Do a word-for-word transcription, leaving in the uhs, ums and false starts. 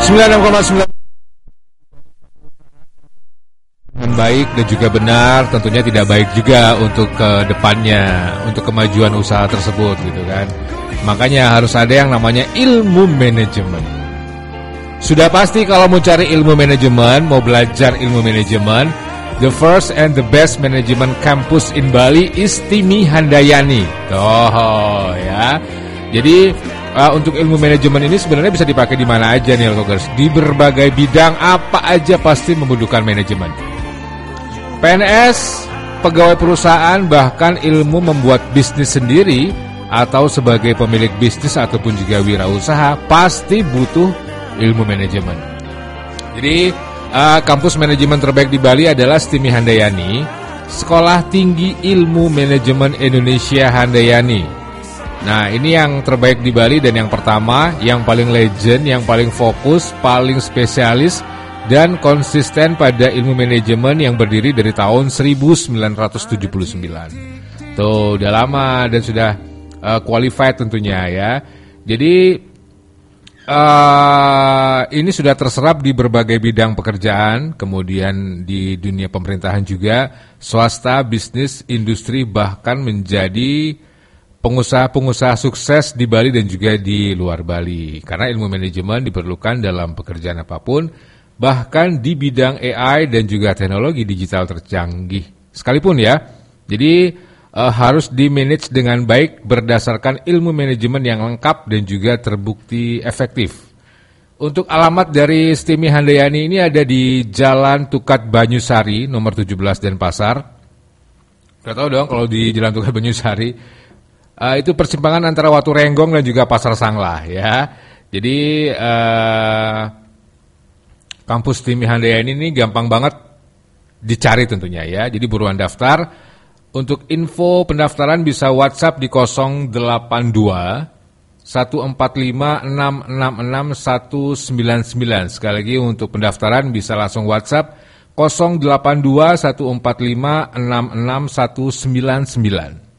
sembilan puluh enam koma sembilan dengan baik dan juga benar, tentunya tidak baik juga untuk ke depannya, untuk kemajuan usaha tersebut gitu kan. Makanya harus ada yang namanya ilmu manajemen. Sudah pasti kalau mau cari ilmu manajemen, mau belajar ilmu manajemen, the first and the best management campus in Bali is Timi Handayani. Oh ya. Jadi uh, untuk ilmu manajemen ini sebenarnya bisa dipakai di mana aja nih Alkogers. Di berbagai bidang apa aja pasti membutuhkan manajemen. P N S, pegawai perusahaan, bahkan ilmu membuat bisnis sendiri atau sebagai pemilik bisnis ataupun juga wirausaha pasti butuh ilmu manajemen. Jadi uh, kampus manajemen terbaik di Bali adalah Timi Handayani, Sekolah Tinggi Ilmu Manajemen Indonesia Handayani. Nah, ini yang terbaik di Bali dan yang pertama, yang paling legend, yang paling fokus, paling spesialis dan konsisten pada ilmu manajemen yang berdiri dari tahun seribu sembilan ratus tujuh puluh sembilan. Tuh, udah lama dan sudah uh, qualified tentunya ya. Jadi uh, ini sudah terserap di berbagai bidang pekerjaan, kemudian di dunia pemerintahan juga, swasta, bisnis, industri, bahkan menjadi pengusaha-pengusaha sukses di Bali dan juga di luar Bali. Karena ilmu manajemen diperlukan dalam pekerjaan apapun, bahkan di bidang A I dan juga teknologi digital tercanggih sekalipun ya. Jadi uh, harus di-manage dengan baik berdasarkan ilmu manajemen yang lengkap dan juga terbukti efektif. Untuk alamat dari Timi Handayani ini ada di Jalan Tukat Banyusari nomor tujuh belas Denpasar. Udah tahu dong kalau di Jalan Tukat Banyusari. Uh, itu persimpangan antara Watu Renggong dan juga Pasar Sanglah ya. Jadi uh, kampus Timi Handayani ini gampang banget dicari tentunya ya. Jadi buruan daftar. Untuk info pendaftaran bisa WhatsApp di nol delapan dua satu empat lima enam enam enam satu sembilan sembilan. Sekali lagi untuk pendaftaran bisa langsung WhatsApp nol delapan dua satu empat lima enam enam satu sembilan sembilan.